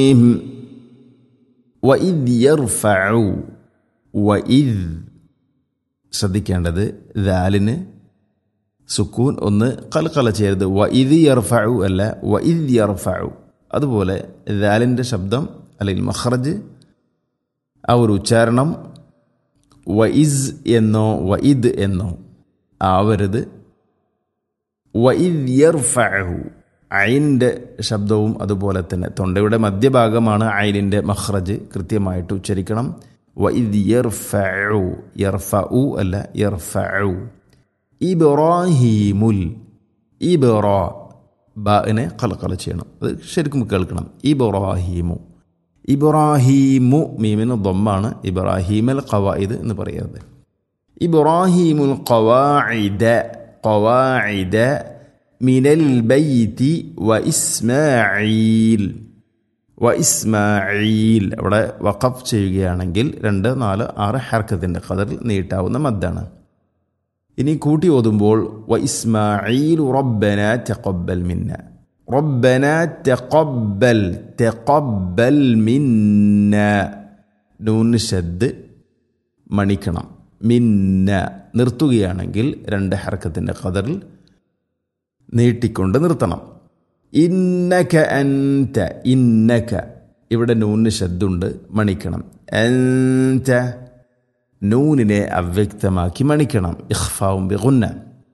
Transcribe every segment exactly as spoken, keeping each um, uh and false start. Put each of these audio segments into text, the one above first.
വഇദ് യർഫഉ വഇദ് ശ്രദ്ധിക്കേണ്ടത് ദാലിന് സുക്കൂൻ ഒന്ന് ഖൽഖല ചെയ്യരുത്. വഇദ് യർഫഉ അല്ല, വഇദ് യർഫഉ. അതുപോലെ ദാലിൻ്റെ ശബ്ദം അല്ലെങ്കിൽ മഖ്റജ്, ആ ഒരു ഉച്ചാരണം വഇസ് എന്നോ വഇദ് എന്നോ ആവരുത്. വഇദ് യർഫഉ ഐനിൻ്റെ ശബ്ദവും അതുപോലെ തന്നെ തൊണ്ടയുടെ മധ്യഭാഗമാണ് ഐനിൻ്റെ മഖ്റജ്, കൃത്യമായിട്ട് ഉച്ചരിക്കണം. വഇദ് യർഫഉ, യർഫഉ അല്ല യർഫഉ. ഇബ്രാഹീമുൽ, ഇബ്റാ ബാഇനെ ഖൽഖല ചെയ്യണം, അത് ശരിക്കും കേൾക്കണം. ഇബ്രാഹീമു, ഇബ്രാഹീമു മീമിന് ദമ്മാണ്. ഇബ്രാഹീമൽ ഖവാഇദ് എന്ന് പറയുന്നത്. ഇബ്രാഹീമുൽ ഖവാഇദ, ഖവാഇദ മിനൽ ബൈതി വ ഇസ്മാഈൽ, വ ഇസ്മാഈൽ. അവിടെ വഖഫ് ചെയ്യുകയാണെങ്കിൽ രണ്ട് നാല് ആറ് ഹർക്കത്തിൻ്റെ ഖദറിൽ നീട്ടാവുന്ന മദ്ദാണ്. ഇനി കൂട്ടി ഓതുമ്പോൾ വ ഇസ്മാഈൽ റബ്ബന തഖബ്ബൽ മിന്ന, റബ്ബന തഖബ്ബൽ, തഖബ്ബൽ മിന്ന. നൂൻ ശദ് മണിക്കണം. മിന്ന നിർത്തുകയാണെങ്കിൽ രണ്ട് ഹർക്കത്തിൻ്റെ ഖദറിൽ നീട്ടിക്കൊണ്ട് നിർത്തണം. ഇന്നക അൻത, ഇന്നക ഇവിടെ നൂന് ശദ്ദുണ്ട്, മണിക്കണം. അൻത നൂനിനെ അവ്യക്തമാക്കി മണിക്കണം. ഇഖ്ഫാഉം ബിഗുന്ന.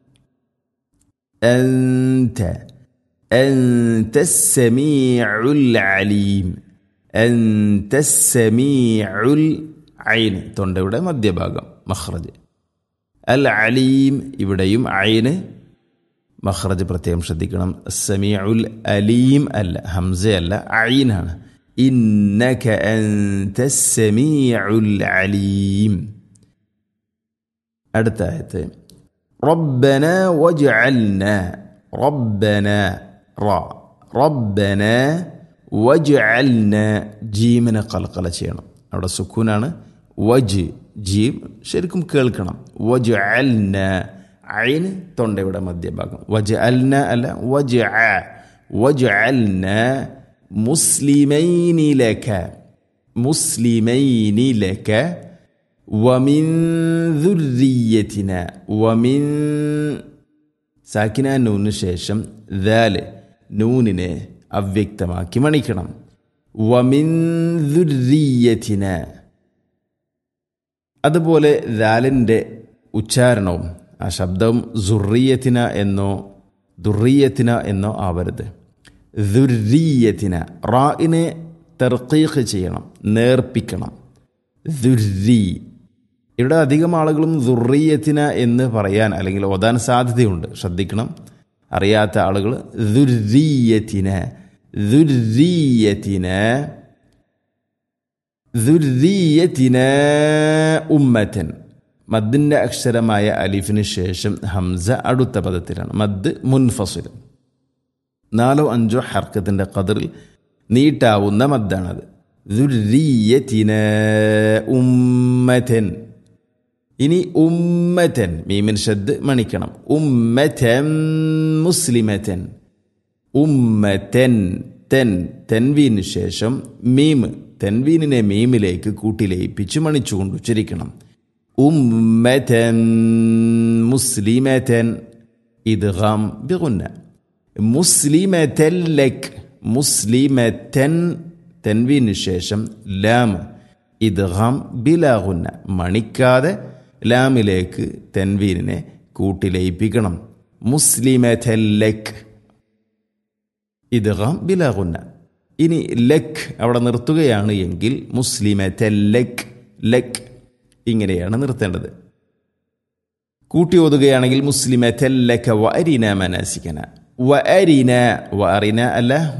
അൻത, അൻത സമീഉൽ അലീം, അൻത സമീഉൽ ഐൻ തൊണ്ടയുടെ മധ്യഭാഗം മഖ്റജ്. അൽ അലീം ഇവിടെയും ഐന് മഖ്റജ് പ്രത്യേകം ശ്രദ്ധിക്കണം. സമീഉൽ അലീം അല്ല, ഹംസ അല്ല, ഐനാണ്. ഇന്നക അൻത സമീഉൽ അലീം. അടുത്ത ആയത്ത് റബ്ബന വജ്അൽന, റബ്ബന റ, റബ്ബന വജ്അൽന ജീമിനെ ഖൽഖല ചെയ്യണം. അവിടെ സുക്കൂനാണ്. വജ് ജീം ശരിക്കും കേൾക്കണം. വജ്അൽന ഐന് തൊണ്ടയുടെ മധ്യഭാഗം. വജ്അൽന അല്ല, വജ്അ, വജ്അൽന മുസ്ലിമൈനി ലക, മുസ്ലിമൈനി ലക വമിൻ ദുർരിയതിന, വമിൻ സാക്കിന നൂന് ശേഷം ദാല് നൂനിനെ അവ്യക്തമാക്കി മണിക്കണം. വമിൻ ദുർരിയതിന. അതുപോലെ ദാലിൻ്റെ ഉച്ചാരണവും ആ ശബ്ദം സുറിയത്തിന എന്നോ ദുറിയത്തിന എന്നോ ആവരുത്. ദുർരിയത്തിന റാഇനെ തർക്കീഖ് ചെയ്യണം, നേർപ്പിക്കണം. ദുർരി. ഇവിടെ അധികം ആളുകളും ദുർരിയത്തിന എന്ന് പറയാൻ അല്ലെങ്കിൽ ഓതാൻ സാധ്യതയുണ്ട്, ശ്രദ്ധിക്കണം. അറിയാത്ത ആളുകൾ ദുർരിയത്തിന, ദുർരിയത്തിന, ദുർരിയത്തിന ഉമ്മത്തൻ. മദ്ദിൻ്റെ അക്ഷരമായ അലിഫിന് ശേഷം ഹംസ അടുത്ത പദത്തിലാണ്. മദ് മുൻഫസിൽ. നാലോ അഞ്ചോ ഹർക്കത്തിൻ്റെ ഖദറിൽ നീട്ടാവുന്ന മദ്ദാണത്. ദുർരിയതിന ഉമ്മതൻ. ഇനി ഉമ്മതൻ മീമിൻ ഷദ് മണിക്കണം. ഉമ്മതൻ മുസ്ലിമതൻ, ഉമ്മതൻ തെൻ തെൻവീന് ശേഷം മീം, തെൻവീനിനെ മീമിലേക്ക് കൂട്ടിലയിപ്പിച്ച് മണിച്ചുകൊണ്ട് ഉച്ചരിക്കണം. ഉമ്മതൻ മുസ്ലിമതൻ ഇദ്ഗാം ബിഗുന്ന. മുസ്ലിമതൻ ലക്, മുസ്ലിമതൻ തൻവീന് ശേഷം ലാം ഇദ്ഗാം ബിലാ ഗുന്ന. മണിക്കാതെ ലാമിലേക്ക് തൻവീനിനെ കൂട്ടിലയിപ്പിക്കണം. മുസ്ലിമതൻ ലക് ഇദ്ഗാം ബിലാ ഗുന്ന. ഇനി ലക് അവിടെ നിർത്തുകയാണ് എങ്കിൽ മുസ്ലിമതൻ ലക്, ലക് ഇങ്ങനെയാണ് നിർത്തേണ്ടത്. കൂട്ടി ഓതുകയാണെങ്കിൽ മുസ്ലിമതൻ ലക വഅരിന മനാസികന, വഅരിന, വഅരിന അല്ല